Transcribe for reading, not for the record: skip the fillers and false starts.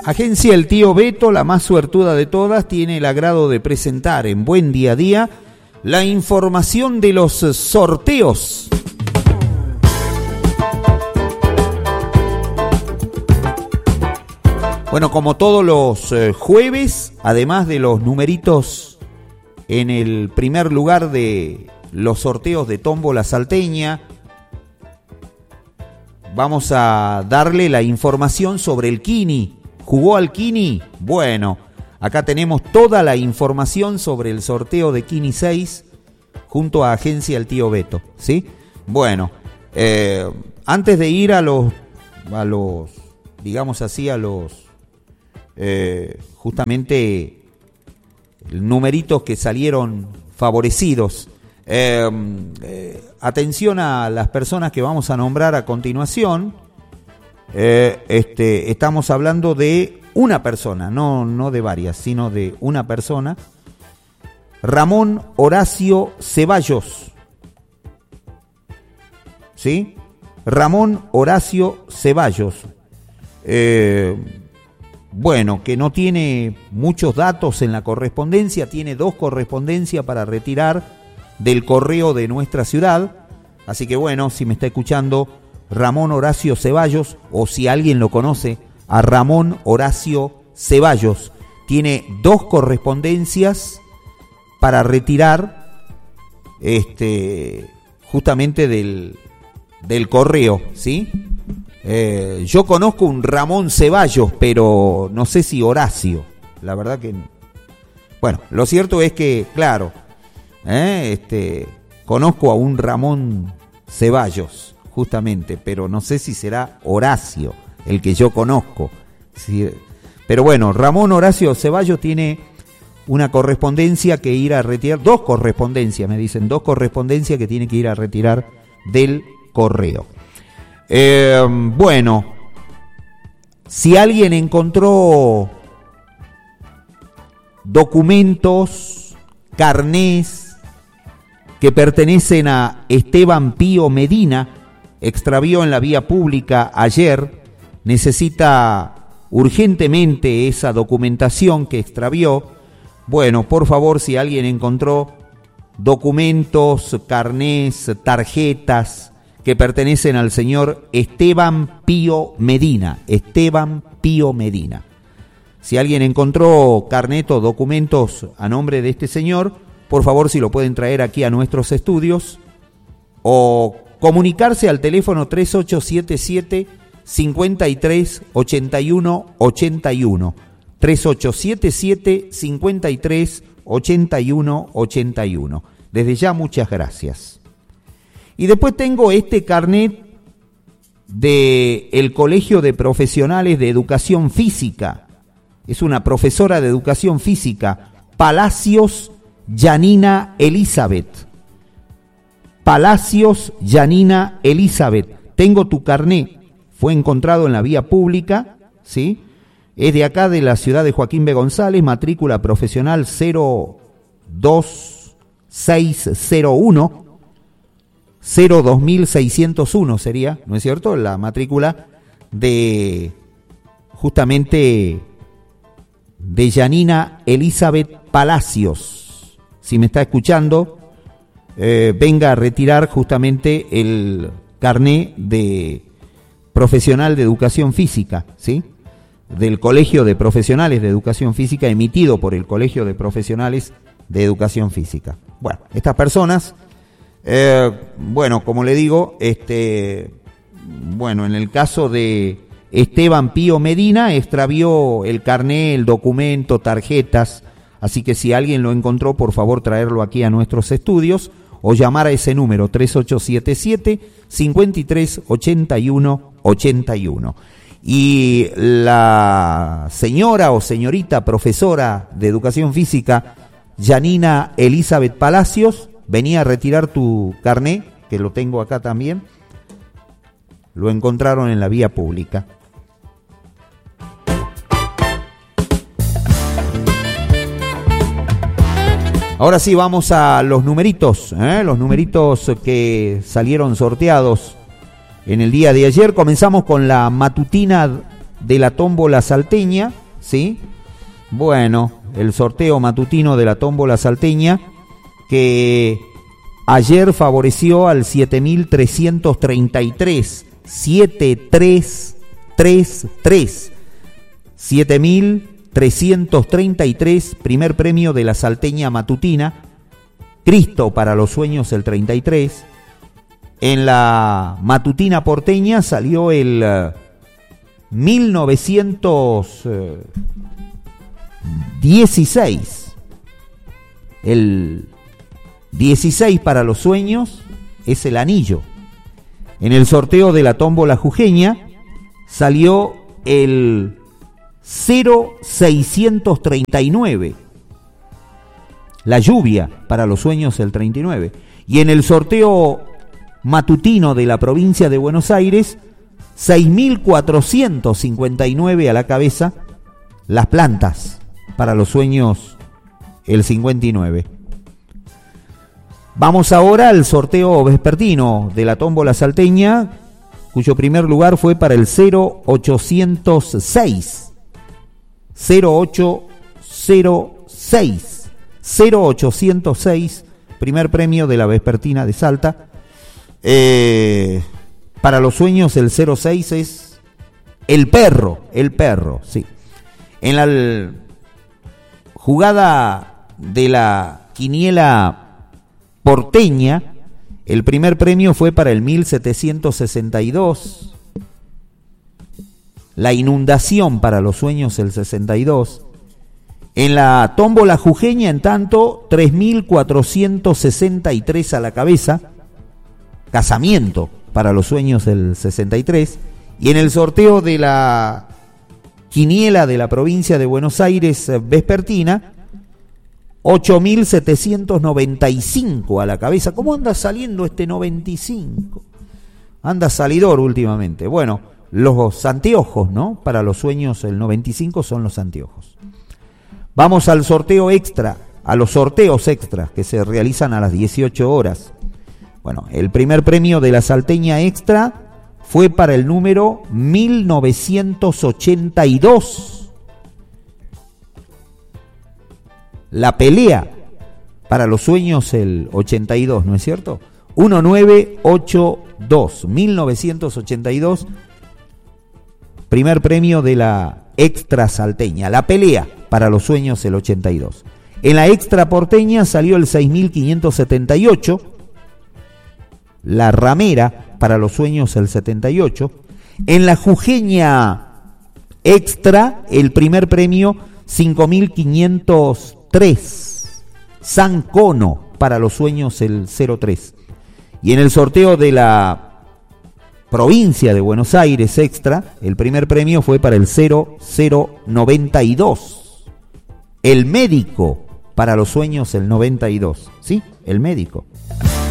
Agencia El Tío Beto, la más suertuda de todas, tiene el agrado de presentar en Buen Día a Día la información de los sorteos. Bueno, como todos los jueves, además de los numeritos en el primer lugar de los sorteos de Tómbola Salteña, vamos a darle la información sobre el Kini. ¿Jugó al Kini? Bueno, acá tenemos toda la información sobre el sorteo de Kini 6 junto a Agencia El Tío Beto, ¿sí? Bueno, antes de ir a los digamos así, a los justamente numeritos que salieron favorecidos, atención a las personas que vamos a nombrar a continuación. Estamos hablando de una persona, no de varias, sino de una persona. Ramón Horacio Ceballos, ¿sí? Ramón Horacio Ceballos, bueno, que no tiene muchos datos en la correspondencia, tiene 2 correspondencias para retirar del correo de nuestra ciudad, así que bueno, si me está escuchando Ramón Horacio Ceballos, o si alguien lo conoce, a Ramón Horacio Ceballos, tiene 2 correspondencias para retirar justamente del correo, ¿sí? Yo conozco un Ramón Ceballos, pero no sé si Horacio, la verdad que... Bueno, lo cierto es que, claro, conozco a un Ramón Ceballos, justamente, pero no sé si será Horacio el que yo conozco. Sí, pero bueno, Ramón Horacio Ceballos tiene una correspondencia que ir a retirar, 2 correspondencias, me dicen, 2 correspondencias que tiene que ir a retirar del correo. Bueno, si alguien encontró documentos, carnés que pertenecen a Esteban Pío Medina, extravió en la vía pública ayer, necesita urgentemente esa documentación que extravió. Bueno, por favor, si alguien encontró documentos, carnés, tarjetas que pertenecen al señor Esteban Pío Medina, Esteban Pío Medina. Si alguien encontró carnet o documentos a nombre de este señor, por favor, si lo pueden traer aquí a nuestros estudios o comunicarse al teléfono 3877 53 81 81, 3877 53 81 81. Desde ya, muchas gracias. Y después tengo este carnet del Colegio de Profesionales de Educación Física. Es una profesora de Educación Física, Palacios Yanina Elizabeth. Palacios Yanina Elizabeth. Tengo tu carnet. Fue encontrado en la vía pública, ¿sí? Es de acá, de la ciudad de Joaquín B. González, matrícula profesional 02601. 02601 sería, ¿no es cierto? La matrícula de justamente de Yanina Elizabeth Palacios. Si me está escuchando, venga a retirar justamente el carné de profesional de educación física, ¿sí? Del Colegio de Profesionales de Educación Física, emitido por el Colegio de Profesionales de Educación Física. Bueno, estas personas... bueno, como le digo, bueno, en el caso de Esteban Pío Medina, extravió el carné, el documento, tarjetas, así que si alguien lo encontró, por favor traerlo aquí a nuestros estudios o llamar a ese número 3877 53 81 81. Y la señora o señorita profesora de Educación Física, Yanina Elizabeth Palacios, venía a retirar tu carné, que lo tengo acá también. Lo encontraron en la vía pública. Ahora sí, vamos a los numeritos, los numeritos que salieron sorteados en el día de ayer. Comenzamos con la matutina de la tómbola salteña, ¿sí? Bueno, el sorteo matutino de la tómbola salteña que ayer favoreció al 7333, 7333, 7333, primer premio de la salteña matutina, Cristo para los sueños el 33. En la matutina porteña salió el 1916. El 16 para los sueños es el anillo. En el sorteo de la tómbola jujeña salió el 0639. La lluvia para los sueños el 39. Y en el sorteo matutino de la provincia de Buenos Aires, 6.459 a la cabeza, las plantas para los sueños el 59. Vamos ahora al sorteo vespertino de la tómbola salteña, cuyo primer lugar fue para el 0806. 0806. 0806, primer premio de la vespertina de Salta. Para los sueños el 06 es el perro, sí. En la jugada de la quiniela porteña, el primer premio fue para el 1762. La inundación para los sueños el 62. En la tómbola jujeña, en tanto, 3.463 a la cabeza. Casamiento para los sueños el 63. Y en el sorteo de la quiniela de la provincia de Buenos Aires vespertina, 8.795 a la cabeza. ¿Cómo anda saliendo este 95? Anda salidor últimamente. Bueno, los anteojos, ¿no? Para los sueños el 95 son los anteojos. Vamos al sorteo extra, a los sorteos extras que se realizan a las 18 horas. Bueno, el primer premio de la salteña extra fue para el número 1982. La pelea para los sueños el 82, ¿no es cierto? 1982, 1982, primer premio de la extra salteña. La pelea para los sueños el 82. En la extra porteña salió el 6578. La ramera para los sueños el 78. En la jujeña extra, el primer premio 5503. San Cono para los sueños el 03. Y en el sorteo de la provincia de Buenos Aires extra, el primer premio fue para el 0092. El médico para los sueños el 92. ¿Sí? El médico.